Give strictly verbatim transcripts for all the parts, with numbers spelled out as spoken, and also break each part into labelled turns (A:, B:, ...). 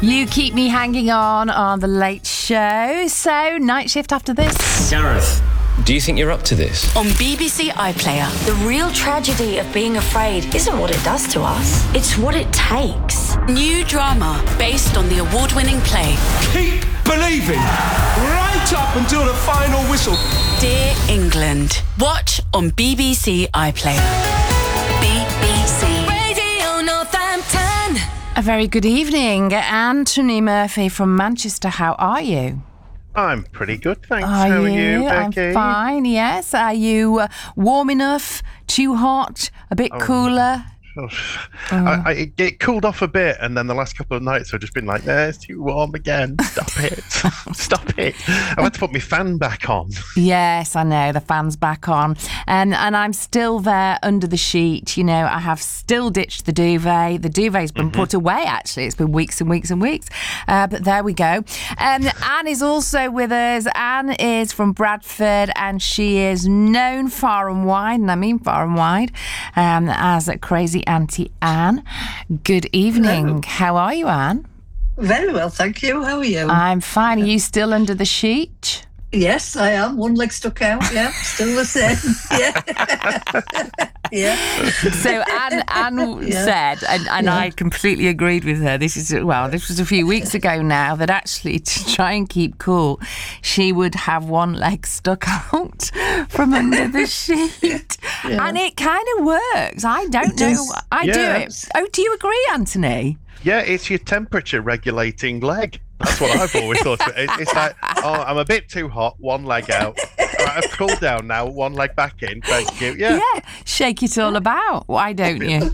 A: You keep me hanging on on The Late Show. So, night shift after this.
B: Gareth, do you think you're up to this?
C: On B B C iPlayer, the real tragedy of being afraid isn't what it does to us, it's what it takes. New drama based on the award-winning play
D: Keep believing, right up until the final whistle.
C: Dear England. Watch on B B C iPlayer. B B C Radio Northampton.
A: A very good evening. Anthony Murphy from Manchester. How are you?
E: I'm pretty good, thanks.
A: Are
E: How are
A: you?
E: you, Becky?
A: I'm fine, yes. Are you uh, warm enough? Too hot? A bit cooler?
E: Oh, I, I, it, it cooled off a bit, and then the last couple of nights I've just been like, "Yeah, it's too warm again. Stop it, stop it." I had to put my fan back on.
A: Yes, I know, the fan's back on, and and I'm still there under the sheet. You know, I have still ditched the duvet. The duvet's been mm-hmm. put away. Actually, it's been weeks and weeks and weeks, uh, but there we go. Um, Anne is also with us. Anne is from Bradford, and she is known far and wide, and I mean far and wide, um, as a crazy Auntie Anne. Good evening. Hello. How are you, Anne?
F: Very well, thank you. How are you?
A: I'm fine. Are you still under the sheet?
F: Yes, I am. One leg stuck out. Yeah, still the same. Yeah. Yeah.
A: So Anne, Anne
F: yeah.
A: said, and, and
F: yeah.
A: I completely agreed with her. This is well, this was a few weeks ago now. That actually, to try and keep cool, she would have one leg stuck out from under the sheet, yeah. and it kind of works. I don't
F: it
A: know.
F: does.
A: I
E: yeah.
A: do it. Oh, do you agree, Anthony?
E: Yeah, it's your temperature regulating leg. That's what I've always thought. It's like, oh, I'm a bit too hot, one leg out. Right, I've cooled down now, one leg back in. Thank you. Yeah.
A: Yeah, shake it all about. Why don't you?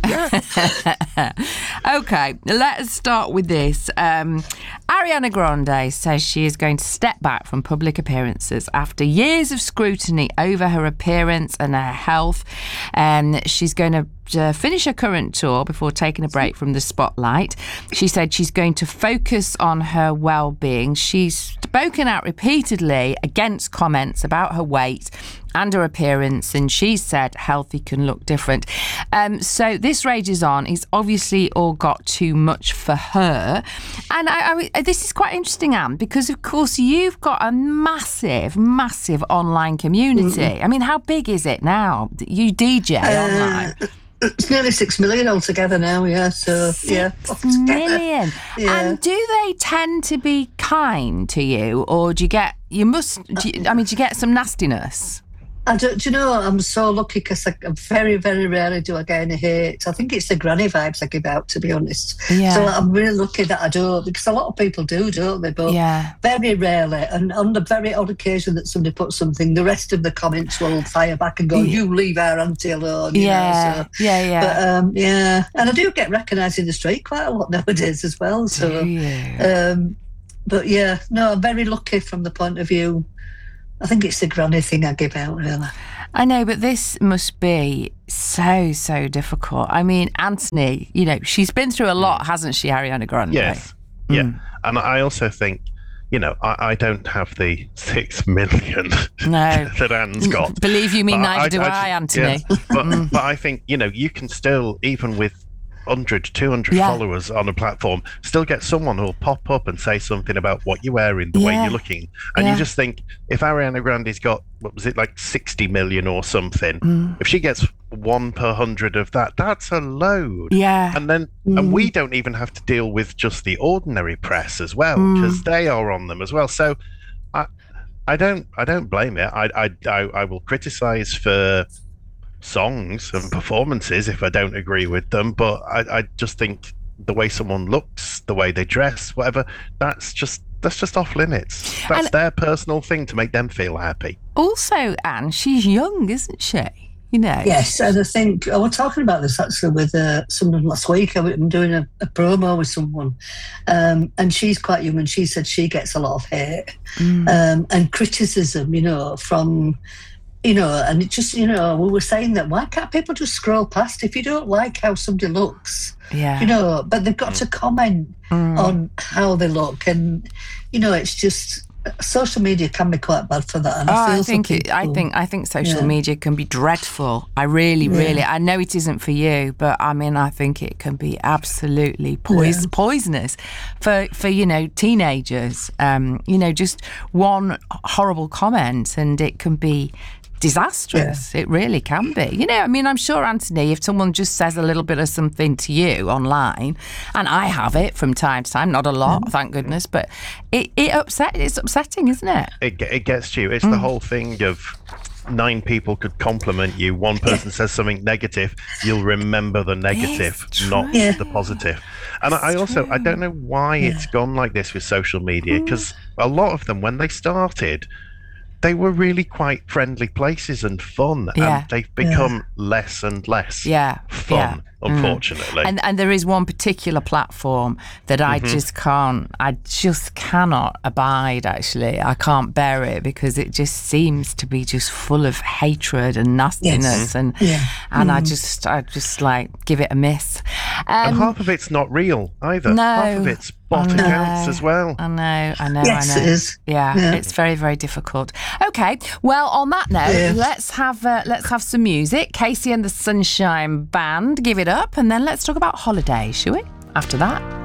E: Yeah.
A: Okay, let's start with this. Um, Ariana Grande says she is going to step back from public appearances after years of scrutiny over her appearance and her health. And she's going to Uh, finish her current tour before taking a break from the spotlight. She said she's going to focus on her well-being. She's spoken out repeatedly against comments about her weight and her appearance, and she said healthy can look different. Um, so this rages on. It's obviously all got too much for her. And I, I, this is quite interesting, Anne, because of course you've got a massive, massive online community. Mm-hmm. I mean, how big is it now? You D J uh, online.
F: It's nearly six million altogether now, yeah. So,
A: six
F: yeah.
A: million.
F: Yeah.
A: And do they tend to be kind to you, or do you get, you must, do you, I mean, do you get some nastiness?
F: I do, do you know, I'm so lucky because I, I very, very rarely do I get any hate. I think it's the granny vibes I give out, to be honest.
A: Yeah.
F: So I'm really lucky that I don't, because a lot of people do, don't they? But
A: yeah.
F: very rarely. And on the very odd occasion that somebody puts something, the rest of the comments will fire back and go,
A: yeah.
F: you leave our auntie alone. You
A: yeah.
F: know, so.
A: yeah, yeah.
F: But, um, yeah. And I do get recognised in the street quite a lot nowadays as well. So, um, but yeah, no, I'm very lucky from the point of view. I think it's the granny thing I give out, really.
A: I know, but this must be so, so difficult. I mean, Anthony, you know, she's been through a lot, hasn't she, Ariana Grande?
E: Yes,
A: mm.
E: yeah. And I also think, you know, I, I don't have the six million
A: no.
E: that Anne's got.
A: Believe you me,
E: but
A: neither
E: I,
A: do
E: I,
A: I,
E: I
A: Anthony.
E: Yeah, but, but I think, you know, you can still, even with one hundred, two hundred
A: yeah.
E: followers on a platform, still get someone who'll pop up and say something about what you're wearing, the
A: yeah.
E: way you're looking. And
A: yeah.
E: you just think, if Ariana Grande's got, what was it, like sixty million or something,
A: mm.
E: if she gets one per hundred of that, that's a load.
A: Yeah.
E: And then,
F: mm.
E: and we don't even have to deal with just the ordinary press as well, because mm. they are on them as well. So I, I don't, I don't blame it. I, I, I, I will criticize for songs and performances if I don't agree with them, but I, I just think the way someone looks, the way they dress, whatever, that's just that's just off limits. That's
A: and
E: their personal thing to make them feel happy.
A: Also, Anne, she's young, isn't she? You know.
F: Yes, and I think I was talking about this actually with uh, someone last week. I'm doing a, a promo with someone, um, and she's quite young, and she said she gets a lot of hate mm. um, and criticism, you know, from. You know, and it just, you know, we were saying that why can't people just scroll past if you don't like how somebody looks?
A: Yeah.
F: You know, but they've got to comment mm. on how they look. And, you know, it's just, social media can be quite bad for that. And
A: Oh,
F: I, feel
A: I think
F: for
A: it, I
F: people-
A: think I think social
F: Yeah.
A: media can be dreadful. I really,
F: Yeah.
A: really. I know it isn't for you, but I mean, I think it can be absolutely pois-
F: Yeah.
A: poisonous for for you know teenagers. Um, you know, just one horrible comment, and it can be disastrous. It really can be. You know, I mean, I'm sure, Anthony, if someone just says a little bit of something to you online, and I have it from time to time, not a lot,
F: Mm.
A: thank goodness, but it, it upset. It's upsetting, isn't it?
E: It, ge- it gets to you. It's
A: Mm.
E: the whole thing of nine people could compliment you. One person says something negative, you'll remember the negative,
A: It's
E: not
F: true.
E: the positive. And I I also, I don't know why it's gone like this with social media, because a lot of them, when they started, they were really quite friendly places and fun,
A: Yeah.
E: and they've become less and less
A: Yeah,
E: fun,
A: yeah.
E: unfortunately.
A: And and there is one particular platform that I
E: Mm-hmm.
A: just can't, I just cannot abide. Actually, I can't bear it because it just seems to be just full of hatred and nastiness, and
F: Yeah.
A: and I just I just like give it a miss. Um,
E: and half of it's not real either.
A: no.
E: Half of it's bot
A: I know.
E: accounts as well.
A: I know, I know,
F: Yes,
A: I know.
F: it is.
A: Yeah,
F: Yeah.
A: it's very, very difficult. Okay, well, on that note,
F: Yeah.
A: let's have uh, let's have some music. Casey and the Sunshine Band, give it up, and then let's talk about holidays, shall we? After that.